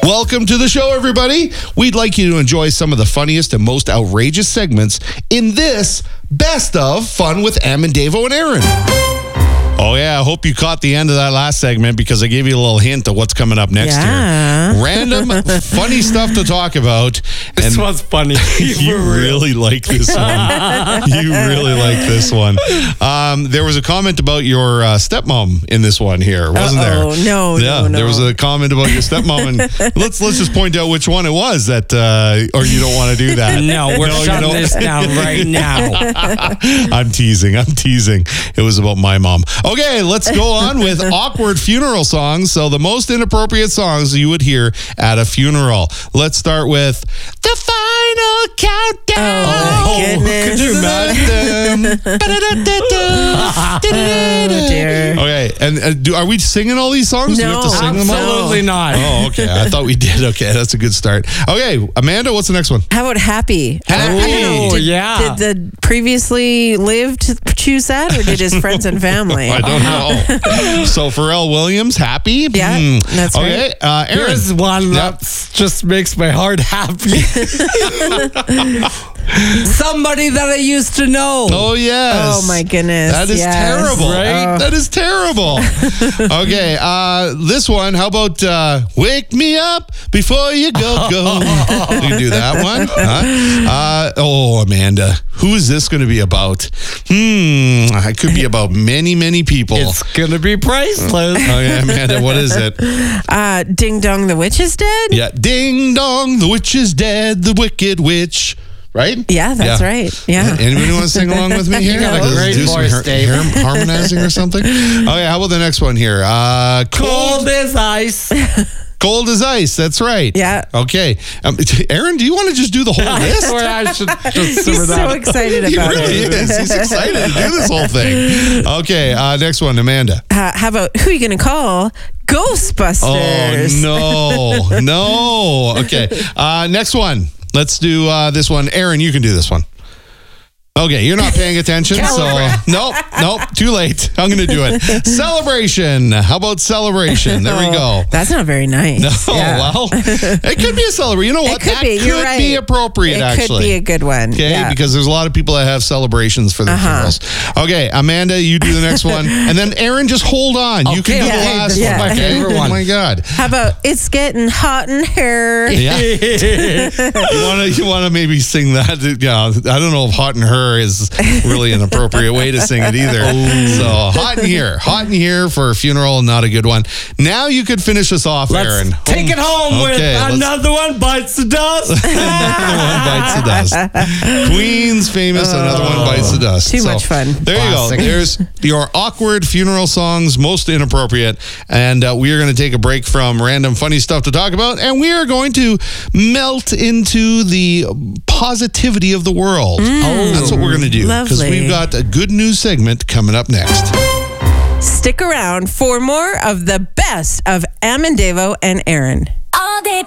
Welcome to the show, everybody. We'd like you to enjoy some of the funniest and most outrageous segments in this Best of Fun with Am and Davo and Aaron. Oh, yeah. I hope you caught the end of that last segment because I gave you a little hint of what's coming up next here. Random, funny stuff to talk about. This one's funny. You really like this one. You really like this one. There was a comment about your stepmom in this one here, wasn't there? Oh, no. There was a comment about your stepmom, and let's just point out which one it was that, or you don't want to do that. No, we're shutting this down right now. I'm teasing. It was about my mom. Okay, let's go on with awkward funeral songs. So the most inappropriate songs you would hear at a funeral. Let's start with the final countdown. Oh, my goodness. Could you imagine? Oh, dear. Okay, and are we singing all these songs? Do we have to sing them all? Absolutely not. Oh, okay. I thought we did. Okay, that's a good start. Okay, Amanda, what's the next one? How about Happy? Happy. Did the previously lived choose that, or did his friends and family? I don't know. So Pharrell Williams, Happy? Yeah, that's right. Okay, Aaron. Here's one that just makes my heart happy. Somebody that I used to know. Oh, yes. Oh, my goodness. That is terrible. Right? That is terrible. Okay, this one, how about Wake Me Up Before You Go. You can do that one. Huh? Amanda, who is this going to be about? It could be about many, many people. It's going to be priceless. Okay, Amanda, what is it? Ding Dong, the Witch is dead? Yeah, Ding Dong, the witch is dead, the wicked witch. Right? Yeah, that's right. Yeah. Anybody want to sing along with me here? You got a great voice, Dave. Harmonizing or something? Okay, how about the next one here? Cold as ice. Cold as ice. That's right. Yeah. Okay. Aaron, do you want to just do the whole list? I should just He's so excited He about really it. is. He's excited to do this whole thing. Okay, next one, Amanda. How about who are you going to call? Ghostbusters. Oh, no. Okay. Next one. Let's do this one. Aaron, you can do this one. Okay, you're not paying attention, so nope, too late. I'm going to do it. Celebration. How about Celebration? There we go. That's not very nice. No, well, it could be a celebration. You know what? It could be. You're right. Be appropriate, It could be a good one. Okay, because there's a lot of people that have celebrations for their funerals. Okay, Amanda, you do the next one. And then Aaron, just hold on. You can do the last one. My favorite one. Oh, my God. How about It's Getting Hot in Here? Yeah. You want to maybe sing that? Yeah, I don't know if Hot in Her is really an appropriate way to sing it either. So Hot in Here for a funeral, not a good one. Now you could finish us off, Aaron. Let's take it home with Another One Bites the Dust. Another One Bites the Dust. Queen's famous Another One Bites the Dust. Too much fun. There Classic. you go. There's your awkward funeral songs, most inappropriate. And we are going to take a break from random funny stuff to talk about. And we are going to melt into the positivity of the world. That's what we're going to do. Because we've got a good news segment coming up next. Stick around for more of the best of Am and Davo and Aaron. All day